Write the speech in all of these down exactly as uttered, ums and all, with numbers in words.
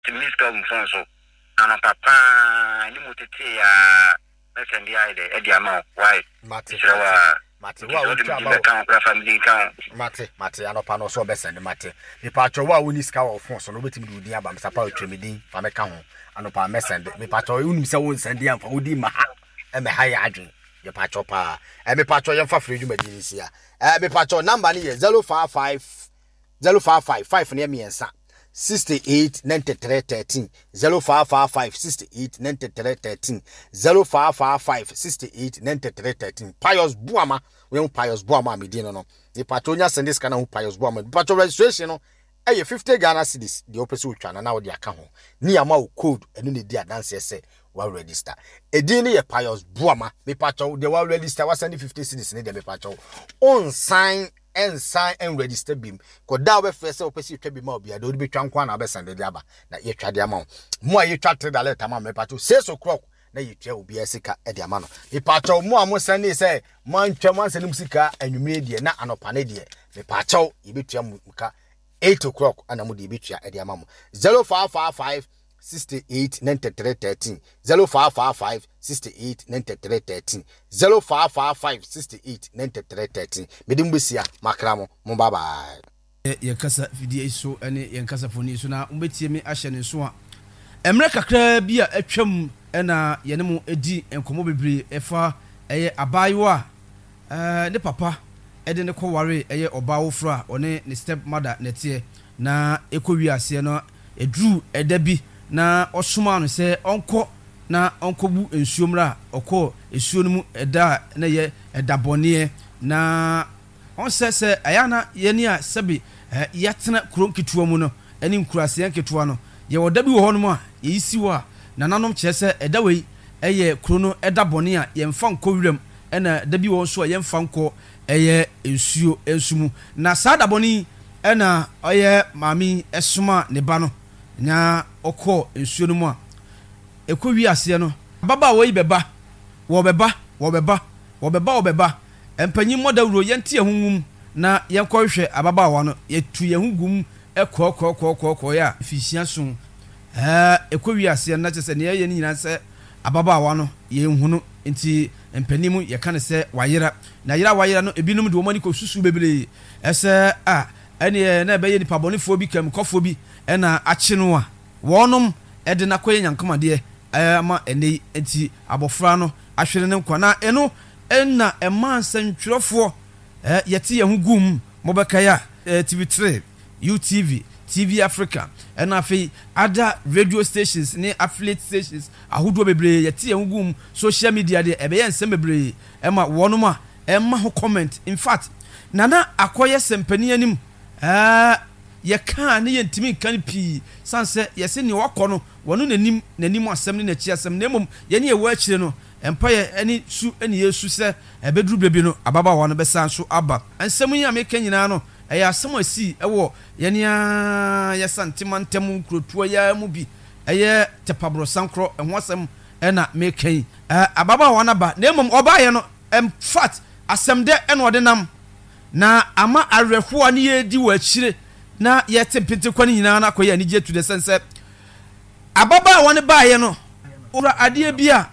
to miss come from so and papa ni mutete ya send the ide e dia ma why Mate Mate wa wo twa ba family kan Mate Mate anopa no so be send Mate me patcho wa woni ska wo phone so no betimi do din aba me sapa otwemedin fa me ka ho anopa me send me patcho unim se won send am fa wodi ma ha e me ha ya adwen ye patcho pa e me patcho ye fa free dwumadi sia e me patcho number ni ye zero five five zero five five five ne me ensa sixty-eight ninety-three thirteen zero five five five sixty-eight ninety-three thirteen zero five five five sixty-eight ninety-three thirteen Pius Buama we Pius Buama me din no the patronya send this kana Pius Buama patro registration no eh fifty Ghana cedis the opese utwa na na wo de aka ho ni ama wo code enu ne di adanse se wa register edin ne ye Pius Buama me patro de wa register wa send fifty cedis ne de me patro on sign and sign and register bim ko da we first say opesi twa bi ma obi ade odi betwa nkwa na obesande de aba na ye twa de ama mo a ye twa tre da letter ma me patro six o'clock na ye twa obi asika e de ama no me patro mo a mo sande say man twa man sande musika anwumre de na anopa ne de me patro ye betwa muka eight o'clock ana mo de betwa e de ama mo zero five five five sixty-eight ninety-three thirteen zero five five five sixty-eight ninety-three thirteen zero five five five sixty-eight ninety-three thirteen medimbusia makramo mo bye bye ye kasa video so ene ye kasa foni so na umbetie me ahye ne so a emre kakra bi a atwam ena ye ne mo edi enkomo bebre efa eye abayo a eh ne papa ede ne koware eye obawo fra one ne step mother netie na ekowi ase no edru edabi na osuma no se onko na onkobu ensuomra okọ esuo no mu eda na ye edabone na on se se ayana ye ni a sebi yatena kron kituo mu no ani nkurase kituo no ye wodabi wo hono mu a ye isi wo a na nanom kye se eda wei eye krono edabone a ye mfa nkọ wirem ena dabi wo so a ye mfa nkọ eye ensuo ensumu na sadabone ena oye mami esuma ne ba no nya okọ ensuo no mu a ekowi ase no baba wo yi beba wo beba wo beba wo beba wo beba empanyi modawro yente ehunwum na yenkọhwe ababa wa no yetu yehugum ekọ kọ kọ kọ kọ ya fisia so eh ekowi ase na chese ne ye nyina se ababa wa no ye hunu nti empanimu ye kan se wayera na yera wayera no ebinum de omani ko susu bebre ese a ene na be ye nipa bonifo bi kam kofo bi ena achi no a wonom ede na koye nyankoma de ama ene enti abofra no ahwere ne nkwa na eno enna ema santwerofo eh yeti ye hugum mobekaya eh, T V three U T V T V Africa ena afi other radio stations ne affiliate stations ahodo bebre yeti ye hugum social media de ebe ye nsem bebre ema wonom a ema ho comment in fact nana akoye sempani anim eh ye kan ne yentimi kan pi sanse yese ne wakọ no wono nanim nanim asem ne nachi asem na mom ye ne ye wa akire no empaye ani su ani yesu se ebedru bebi no ababa wono besan so aba ansem yi ameka nyina no eya asem asi ewo ye ne ya ye santimantem krotuo ya mu bi eye tepabro sankro eho asem ena mekan ababa wono ba na mom oba ye no em fat asem de eno odenam na ama arehwo ne ye di wa akire na yete pente kwani nyina na koye ani je to the sense ababa woni baaye no ora ade bia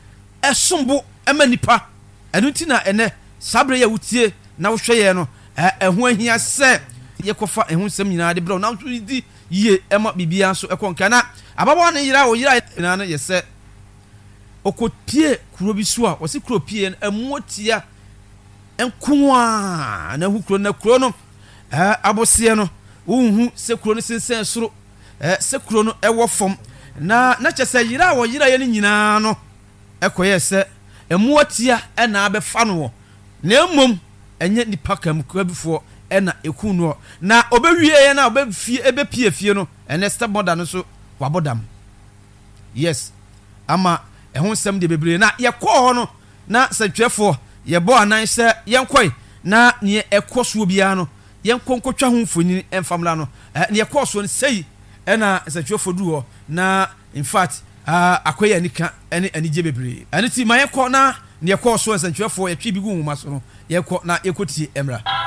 esombo emanipa enuti na ene sabre ya wutie na wohweye no eho ahia se yekofa eho sem nyina de bro na so di ye ema bibia so ekonka na ababa ne yira wo yira na na yese okopie kuro bi so a wose kuro pie emuotia enkuwa na hu kuro na kuro no eh abose no unhu sekuro ne sensen soro eh sekuro no ewo fom na na chese yira wo yira ye ni nyina no ekoye se emuotia e na abefa no na emom enye nipa kam kwabifo e na ekunu na obewie ye na obefie ebepie fie no ene step mother no so wabodam yes ama ehun sem de bebre na ye kọ ho no na satwefo ye bo anan se yenkoi na ne ekoso bia no yenkonkotwa ho mfoni emfamla no ne ekoso no sei ena satwefo du ho na in fact uh, akoya nika ene anije bebre ene ti ma yekọ na ne ekoso satwefo ye twi bi gu mu maso no yekọ na ekotie emra